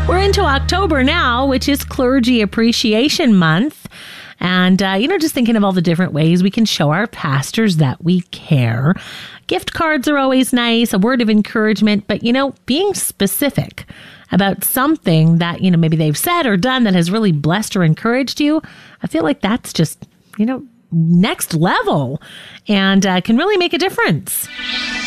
We're into October now, which is Clergy Appreciation Month. And, just thinking of all the different ways we can show our pastors that we care. Gift cards are always nice, a word of encouragement, but, being specific about something that, maybe they've said or done that has really blessed or encouraged you, I feel like that's just, next level and can really make a difference.